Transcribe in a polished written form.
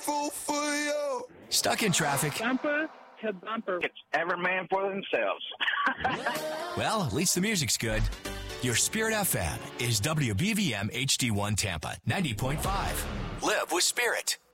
grateful for you. Stuck in traffic? Bumper to bumper. It's every man for themselves. Well, at least the music's good. Your Spirit FM is WBVM HD1 Tampa, 90.5. Live with Spirit.